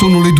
Sono le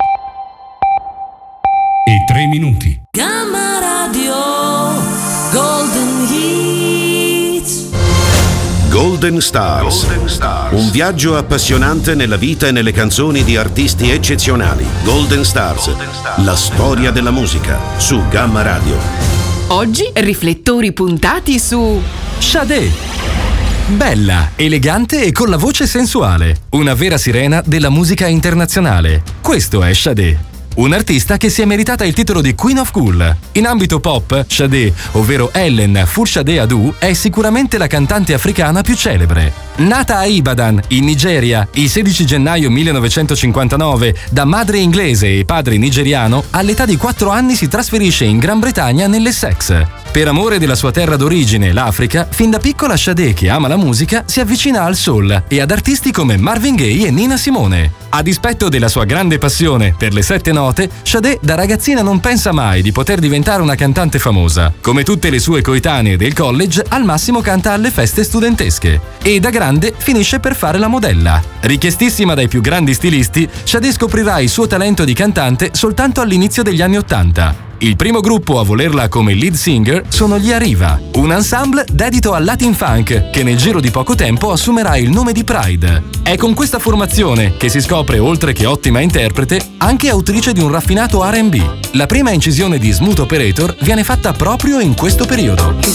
2:03. Gamma Radio Golden Hits. Golden Stars. Un viaggio appassionante nella vita e nelle canzoni di artisti eccezionali. Golden Stars. La storia della musica su Gamma Radio. Oggi riflettori puntati su Sade. Bella, elegante e con la voce sensuale. Una vera sirena della musica internazionale. Questo è Sade. Un'artista che si è meritata il titolo di Queen of Cool. In ambito pop, Sade, ovvero Ellen Furshade Adu, è sicuramente la cantante africana più celebre. Nata a Ibadan, in Nigeria, il 16 gennaio 1959, da madre inglese e padre nigeriano, all'età di 4 anni si trasferisce in Gran Bretagna nell'Essex. Per amore della sua terra d'origine, l'Africa, fin da piccola Sade, che ama la musica, si avvicina al soul e ad artisti come Marvin Gaye e Nina Simone. A dispetto della sua grande passione per le 7 note, Sade da ragazzina non pensa mai di poter diventare una cantante famosa. Come tutte le sue coetanee del college, al massimo canta alle feste studentesche. E da grande finisce per fare la modella. Richiestissima dai più grandi stilisti, Sade scoprirà il suo talento di cantante soltanto all'inizio degli anni '80. Il primo gruppo a volerla come lead singer sono gli Arriva, un ensemble dedito al Latin funk che nel giro di poco tempo assumerà il nome di Pride. È con questa formazione che si scopre, oltre che ottima interprete, anche autrice di un raffinato R&B. La prima incisione di Smooth Operator viene fatta proprio in questo periodo.